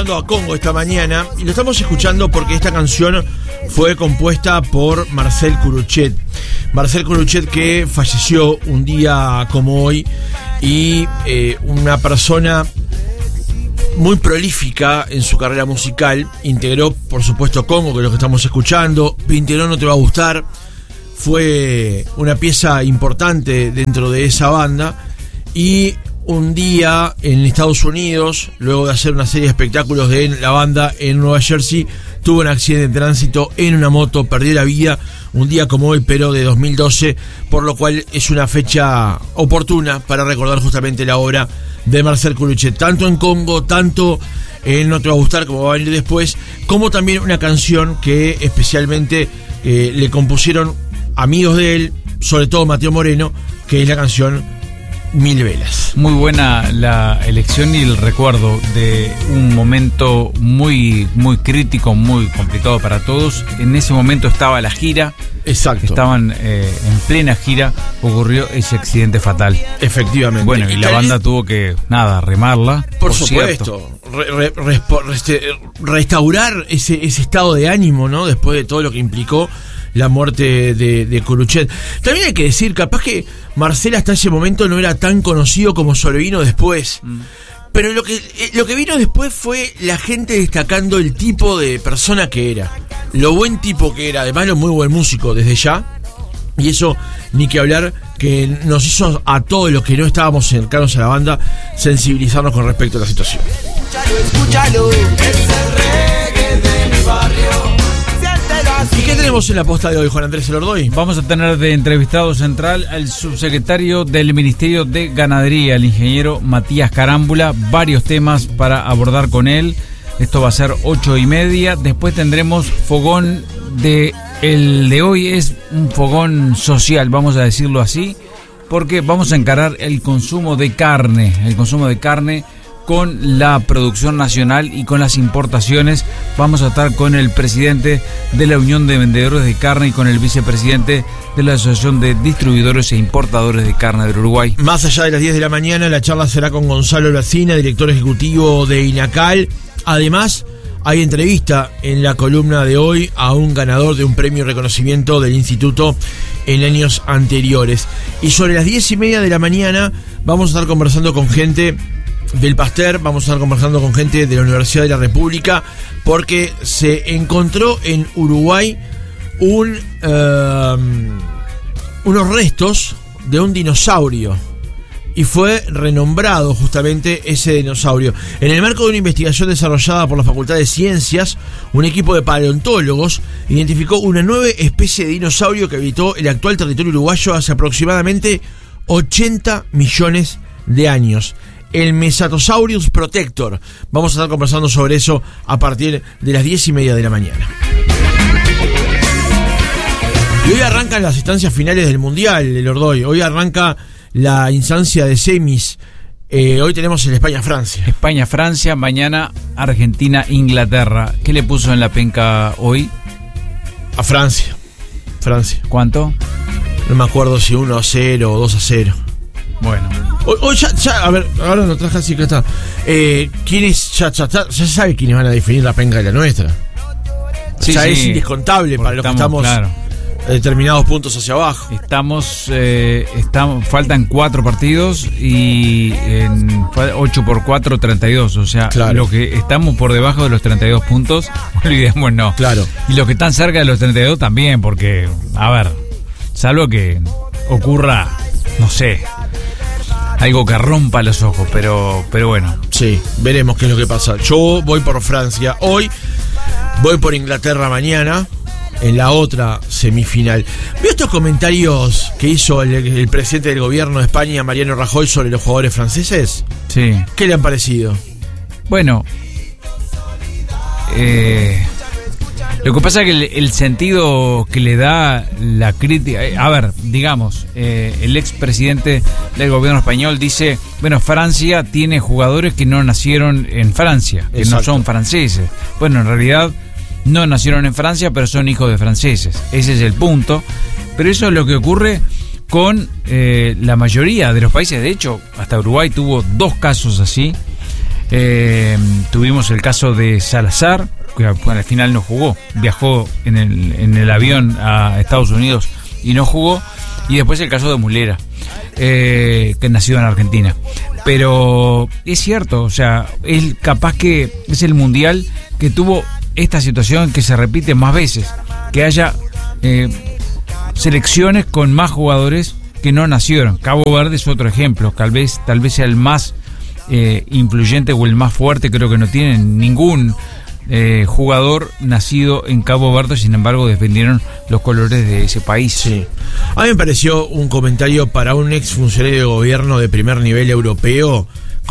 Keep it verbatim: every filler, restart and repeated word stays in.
escuchando a Congo esta mañana y lo estamos escuchando porque esta canción fue compuesta por Marcel Curuchet. Marcel Curuchet, que falleció un día como hoy, y eh, una persona muy prolífica en su carrera musical. Integró, por supuesto, Congo, que es lo que estamos escuchando. Integró No Te Va a Gustar. Fue una pieza importante dentro de esa banda. Y un día en Estados Unidos, luego de hacer una serie de espectáculos de la banda en Nueva Jersey, tuvo un accidente de tránsito en una moto, perdió la vida un día como hoy, pero de dos mil doce, por lo cual es una fecha oportuna para recordar justamente la obra de Marcel Curuchet, tanto en Congo, tanto en No Te Va a Gustar, como va a venir después, como también una canción que especialmente eh, le compusieron amigos de él, sobre todo Mateo Moreno, que es la canción Mil Velas. Muy buena la elección y el recuerdo de un momento muy, muy crítico, muy complicado para todos. En ese momento estaba la gira. Exacto. Estaban eh, en plena gira, ocurrió ese accidente fatal. Efectivamente. Bueno, y, y la banda vez, tuvo que, nada, remarla. Por, por supuesto. Re, re, re, reste, restaurar ese, ese estado de ánimo, ¿no? Después de todo lo que implicó la muerte de, de Curuchet. También hay que decir, capaz que Marcel hasta ese momento no era tan conocido como sobrevino después. Mm. Pero lo que, lo que vino después fue la gente destacando el tipo de persona que era. Lo buen tipo que era, además lo muy buen músico desde ya. Y eso, ni que hablar, que nos hizo a todos los que no estábamos cercanos a la banda sensibilizarnos con respecto a la situación. Escúchalo, escúchalo, es el reggae de mi barrio. ¿Y qué tenemos en la posta de hoy, Juan Andrés Elordoy? Vamos a tener de entrevistado central al subsecretario del Ministerio de Ganadería, el ingeniero Matías Carámbula. Varios temas para abordar con él. Esto va a ser ocho y media. Después tendremos fogón de... El de hoy es un fogón social, vamos a decirlo así, porque vamos a encarar el consumo de carne, el consumo de carne con la producción nacional y con las importaciones. Vamos a estar con el presidente de la Unión de Vendedores de Carne y con el vicepresidente de la Asociación de Distribuidores e Importadores de Carne del Uruguay. Más allá de las diez de la mañana, la charla será con Gonzalo Lacina, director ejecutivo de INACAL. Además, hay entrevista en la columna de hoy a un ganador de un premio reconocimiento del instituto en años anteriores. Y sobre las diez y media de la mañana vamos a estar conversando con gente del Pasteur, vamos a estar conversando con gente de la Universidad de la República, porque se encontró en Uruguay un uh, unos restos de un dinosaurio y fue renombrado justamente ese dinosaurio. En el marco de una investigación desarrollada por la Facultad de Ciencias, un equipo de paleontólogos identificó una nueva especie de dinosaurio que habitó el actual territorio uruguayo hace aproximadamente ochenta millones de años. El Mesatosaurus protector. Vamos a estar conversando sobre eso a partir de las diez y media de la mañana. Y hoy arrancan las instancias finales del Mundial, el Ordoy. Hoy arranca la instancia de semis. Eh, hoy tenemos el España-Francia. España-Francia, mañana Argentina-Inglaterra. ¿Qué le puso en la penca hoy? A Francia. Francia. ¿Cuánto? No me acuerdo si uno a cero o dos a cero. Bueno. Hoy, hoy ya, ya, a ver, ahora lo traje así que está. Eh, ¿Quiénes? Ya, ya, ya, ya sabe quiénes van a definir la penca de la nuestra. Sí, ya sí, es indescontable para los que estamos claro. determinados puntos hacia abajo. Estamos, eh, estamos, faltan cuatro partidos y en ocho por cuatro, treinta y dos. O sea, claro, lo que estamos por debajo de los treinta y dos puntos, olvidemos no. Claro. Y los que están cerca de los treinta y dos también, porque, a ver, salvo que ocurra, no sé, algo que rompa los ojos, pero, pero bueno. Sí, veremos qué es lo que pasa. Yo voy por Francia hoy, voy por Inglaterra mañana, en la otra semifinal. ¿Vio estos comentarios que hizo el, el presidente del gobierno de España, Mariano Rajoy, sobre los jugadores franceses? Sí. ¿Qué le han parecido? Bueno, eh, lo que pasa es que el, el sentido que le da la crítica, eh, a ver, digamos, eh, el expresidente del gobierno español dice, bueno, Francia tiene jugadores que no nacieron en Francia, que Exacto. no son franceses. Bueno, en realidad no nacieron en Francia, pero son hijos de franceses. Ese es el punto. Pero eso es lo que ocurre con eh, la mayoría de los países. De hecho, hasta Uruguay tuvo dos casos así. Eh, tuvimos el caso de Salazar, que bueno, al final no jugó, viajó en el, en el avión a Estados Unidos y no jugó. Y después el caso de Mulera, eh, que nació en Argentina. Pero es cierto, o sea, es capaz que es el mundial que tuvo esta situación que se repite más veces, que haya eh, selecciones con más jugadores que no nacieron. Cabo Verde es otro ejemplo, tal vez, tal vez sea el más eh, influyente o el más fuerte. Creo que no tienen ningún Eh, jugador nacido en Cabo Verde, sin embargo defendieron los colores de ese país. Sí. A mí me pareció un comentario para un ex funcionario de gobierno de primer nivel europeo